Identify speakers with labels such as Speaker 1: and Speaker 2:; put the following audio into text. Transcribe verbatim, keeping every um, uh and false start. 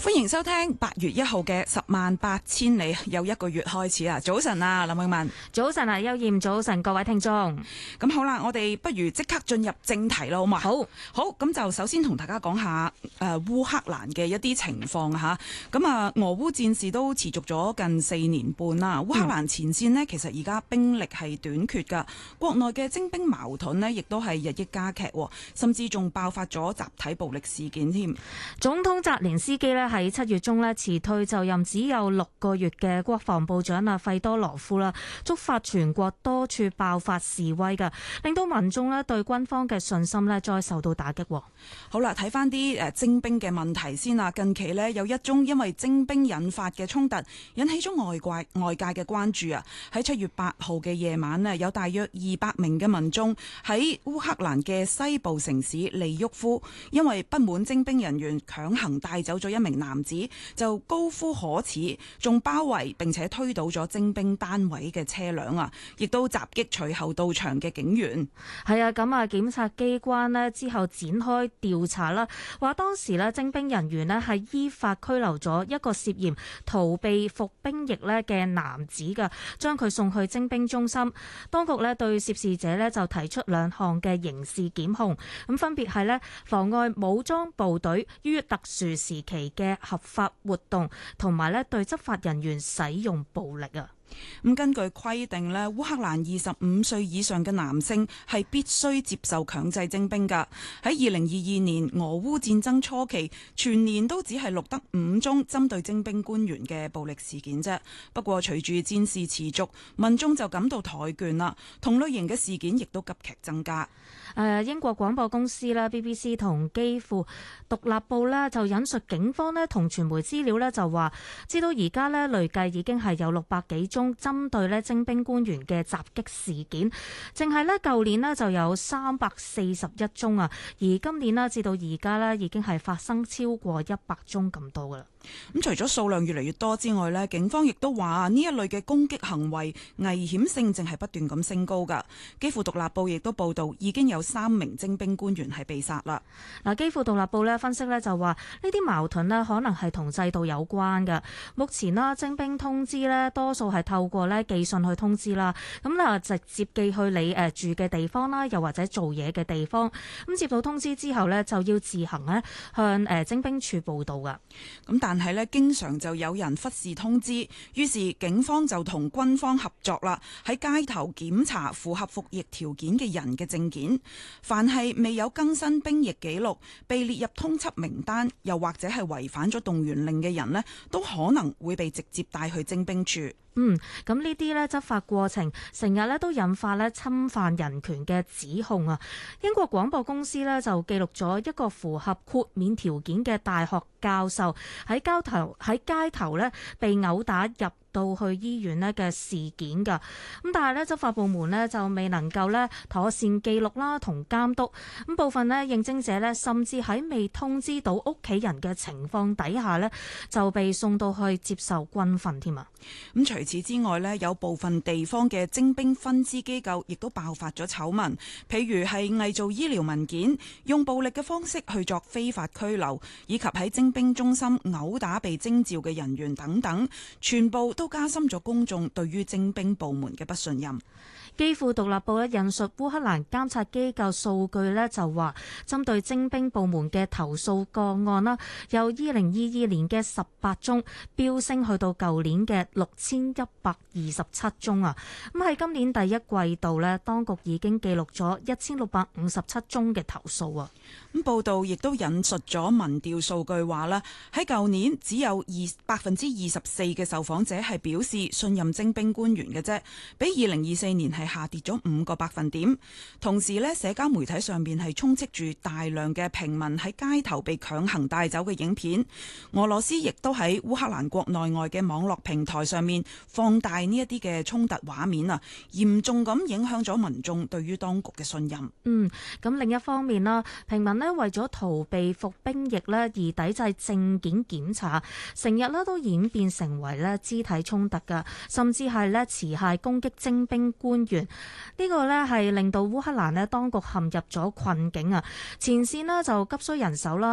Speaker 1: 歡迎收聽八月一號嘅十萬八千里，有一個月開始啦。早晨啊，林詠雯。
Speaker 2: 早晨啊，邱艷。早晨，各位聽眾。
Speaker 1: 咁好啦，我哋不如即刻進入正題啦，好嘛？
Speaker 2: 好，
Speaker 1: 好。咁就首先同大家講下誒烏克蘭嘅一啲情況吓。咁啊，俄烏戰事都持續咗近四年半啦。烏克蘭前線呢，其實而家兵力係短缺噶，國內嘅徵兵矛盾呢，亦都係日益加劇，甚至仲爆發咗集體暴力事件添。
Speaker 2: 總統澤連斯基呢，喺七月中呢辭退就任只有六個月嘅國防部長啊費多羅夫啦，觸發全國多處爆發示威㗎，令到民眾呢對軍方嘅信心呢再受到打擊。
Speaker 1: 好啦，睇翻啲誒徵兵嘅問題先啦。近期呢，有一宗因為徵兵引發嘅衝突，引起咗外怪外界嘅關注啊。喺七月八號嘅夜晚呢，有大約二百名嘅民眾喺烏克蘭嘅西部城市利沃夫，因為不滿徵兵人員強行帶走咗一名男子，就高呼可恥，仲包圍並且推倒咗徵兵單位嘅車輛啊，亦都襲擊隨後到場嘅警員。
Speaker 2: 係啊，咁啊，檢察機關呢之後展開調查啦，話當時呢徵兵人員呢係依法拘留咗一個涉嫌逃避服兵役呢嘅男子㗎，將佢送去徵兵中心。當局呢對涉事者呢就提出兩項嘅刑事檢控，咁分別係呢妨礙武裝部隊於特殊時期嘅合法活動，同埋呢對執法人員使用暴力啊。
Speaker 1: 咁根據規定呢，烏克蘭二十五歲以上嘅男性係必須接受強制徵兵㗎。喺二零二二年俄烏戰爭初期，全年都只係錄得五宗針對徵兵官員嘅暴力事件啫。不過隨住戰事持續，民眾就感到怠倦啦，同類型嘅事件亦都急劇增加。
Speaker 2: 誒英國廣播公司啦 B B C 同基輔獨立報呢就引述警方呢同傳媒資料呢就話，至到而家呢累計已經係有六百幾宗針對呢徵兵官員嘅襲擊事件，淨係呢舊年呢就有三百四十一宗啊，而今年呢至到而家呢已經係發生超過一百宗咁多噶啦。
Speaker 1: 咁除咗數量越嚟越多之外呢，警方亦都話呢一類嘅攻擊行為危險性正係不斷咁升高噶。基輔獨立報亦都報道已經有三名徵兵官員係被殺啦。
Speaker 2: 嗱，基輔獨立報咧分析咧就話呢啲矛盾咧可能係同制度有關嘅。目前啦，徵兵通知咧多數係透過咧寄信去通知啦，咁啊直接寄去你誒住嘅地方啦，又或者做嘢嘅地方。咁接到通知之後咧，就要自行咧向誒徵兵處報到噶。
Speaker 1: 咁但係咧，經常就有人忽視通知，於是警方就同軍方合作啦，喺街頭檢查符合服役條件嘅人嘅證件。凡係未有更新兵役記錄、被列入通緝名單，又或者係違反咗動員令嘅人呢，都可能會被直接帶去徵兵處。
Speaker 2: 嗯，咁呢啲咧執法過程成日咧都引發咧侵犯人權嘅指控啊！英國廣播公司咧就記錄咗一個符合豁免條件嘅大學教授喺街頭喺街頭咧被毆打入到去醫院咧嘅事件㗎。咁但係咧執法部門咧就未能夠咧妥善記錄啦同監督。咁部分咧應徵者咧甚至喺未通知到屋企人嘅情況底下咧就被送到去接受軍訓添啊！
Speaker 1: 咁除此之外呢，有部分地方嘅徵兵分支機構亦都爆發咗醜聞，譬如係偽造醫療文件、用暴力嘅方式去作非法拘留，以及喺徵兵中心毆打被徵召嘅人員等等，全部都加深咗公眾對於徵兵部門嘅不信任。
Speaker 2: 基輔獨立報咧引述烏克蘭監察機構數據咧就話，針對徵兵部門嘅投訴個案啦，由二零二二年嘅十八宗飆升去到舊年嘅六千一百二十七宗啊！咁喺今年第一季度咧，當局已經記錄咗一千六百五十七宗嘅投訴啊！
Speaker 1: 咁報道亦都引述咗民調數據話啦，喺舊年只有二百分之二十四嘅受訪者係表示信任徵兵官員嘅啫，比二零二四年係下跌咗五個百分點。同時呢，社交媒體上面係充斥住大量嘅平民喺街頭被強行帶走嘅影片。俄羅斯亦都喺烏克蘭國內外嘅網絡平台上面放大呢一啲嘅衝突畫面啊，嚴重咁影響咗民眾對於當局嘅信任。
Speaker 2: 嗯，咁另一方面啦，平民呢為咗逃避服兵役呢而抵制證件檢查，成日呢都演變成為呢肢體衝突㗎，甚至係呢持械攻擊徵兵官員。呢個呢係令到烏克蘭呢當局陷入咗困境啊！前線呢就急需人手啦。